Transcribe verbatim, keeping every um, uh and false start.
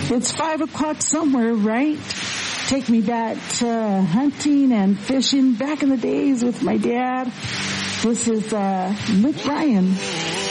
It's five o'clock somewhere, right? Take me back to hunting and fishing back in the days with my dad. This is uh, Luke Bryan.